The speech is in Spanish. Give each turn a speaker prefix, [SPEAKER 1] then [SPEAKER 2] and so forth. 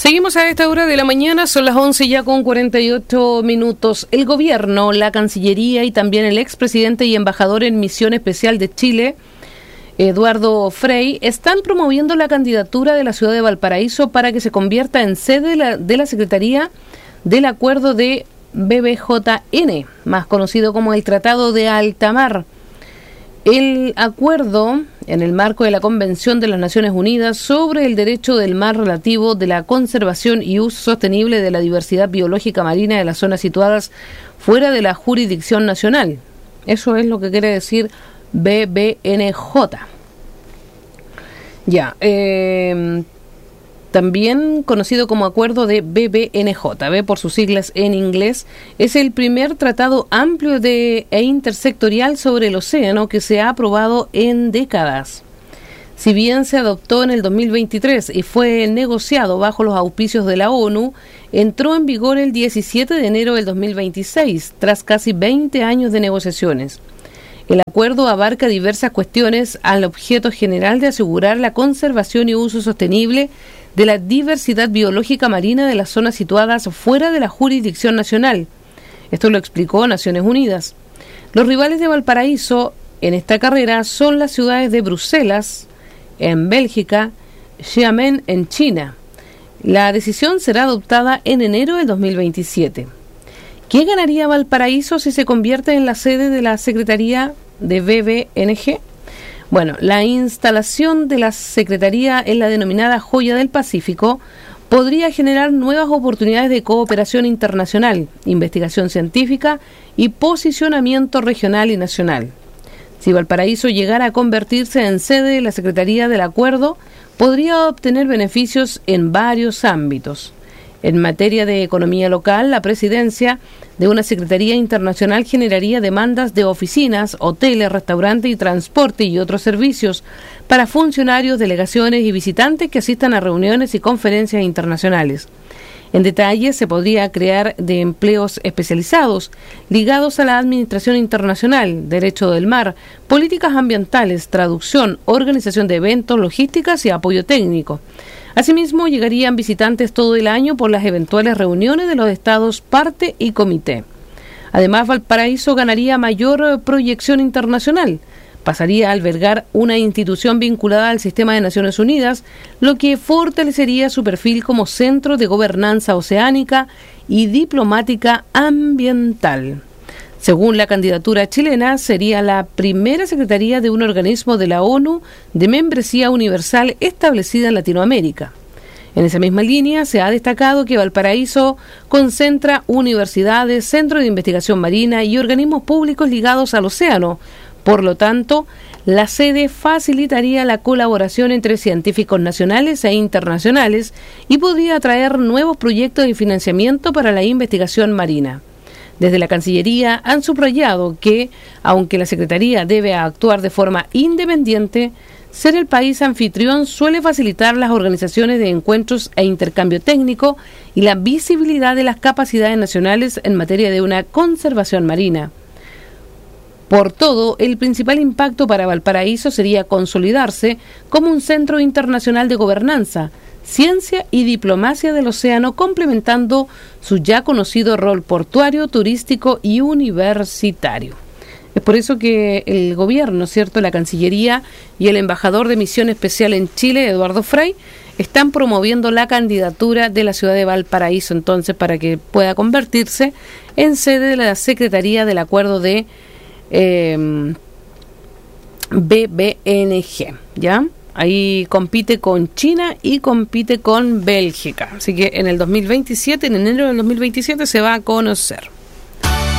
[SPEAKER 1] Seguimos a esta hora de la mañana, son las 11 ya con 48 minutos. El gobierno, la Cancillería y también el expresidente y embajador en misión especial de Chile, Eduardo Frei, están promoviendo la candidatura de la ciudad de Valparaíso para que se convierta en sede de la Secretaría del Acuerdo de BBJN, más conocido como el Tratado de Alta Mar. El acuerdo, en el marco de la Convención de las Naciones Unidas sobre el Derecho del Mar relativo de la conservación y uso sostenible de la diversidad biológica marina de las zonas situadas fuera de la jurisdicción nacional. Eso es lo que quiere decir BBNJ. También conocido como Acuerdo de BBNJ, por sus siglas en inglés, es el primer tratado amplio e intersectorial sobre el océano que se ha aprobado en décadas. Si bien se adoptó en el 2023 y fue negociado bajo los auspicios de la ONU, entró en vigor el 17 de enero del 2026, tras casi 20 años de negociaciones. El acuerdo abarca diversas cuestiones al objeto general de asegurar la conservación y uso sostenible de la diversidad biológica marina de las zonas situadas fuera de la jurisdicción nacional. Esto lo explicó Naciones Unidas. Los rivales de Valparaíso en esta carrera son las ciudades de Bruselas, en Bélgica, Xiamen, en China. La decisión será adoptada en enero del 2027. ¿Qué ganaría Valparaíso si se convierte en la sede de la Secretaría de BBNJ? Bueno, la instalación de la Secretaría en la denominada Joya del Pacífico podría generar nuevas oportunidades de cooperación internacional, investigación científica y posicionamiento regional y nacional. Si Valparaíso llegara a convertirse en sede de la Secretaría del Acuerdo, podría obtener beneficios en varios ámbitos. En materia de economía local, la presidencia de una Secretaría Internacional generaría demandas de oficinas, hoteles, restaurantes y transporte y otros servicios para funcionarios, delegaciones y visitantes que asistan a reuniones y conferencias internacionales. En detalle, se podría crear de empleos especializados ligados a la administración internacional, derecho del mar, políticas ambientales, traducción, organización de eventos, logísticas y apoyo técnico. Asimismo, llegarían visitantes todo el año por las eventuales reuniones de los estados parte y comité. Además, Valparaíso ganaría mayor proyección internacional. Pasaría a albergar una institución vinculada al sistema de Naciones Unidas, lo que fortalecería su perfil como centro de gobernanza oceánica y diplomática ambiental. Según la candidatura chilena, sería la primera secretaría de un organismo de la ONU de membresía universal establecida en Latinoamérica. En esa misma línea, se ha destacado que Valparaíso concentra universidades, centros de investigación marina y organismos públicos ligados al océano. Por lo tanto, la sede facilitaría la colaboración entre científicos nacionales e internacionales y podría atraer nuevos proyectos de financiamiento para la investigación marina. Desde la Cancillería han subrayado que, aunque la Secretaría debe actuar de forma independiente, ser el país anfitrión suele facilitar las organizaciones de encuentros e intercambio técnico y la visibilidad de las capacidades nacionales en materia de una conservación marina. Por todo, el principal impacto para Valparaíso sería consolidarse como un centro internacional de gobernanza, ciencia y diplomacia del océano, complementando su ya conocido rol portuario, turístico y universitario. Es por eso que el gobierno, ¿cierto?, la Cancillería y el embajador de misión especial en Chile, Eduardo Frei, están promoviendo la candidatura de la ciudad de Valparaíso, entonces, para que pueda convertirse en sede de la Secretaría del Acuerdo de BBNJ, ¿ya? Ahí compite con China y compite con Bélgica. Así que en el 2027, en enero del 2027, se va a conocer.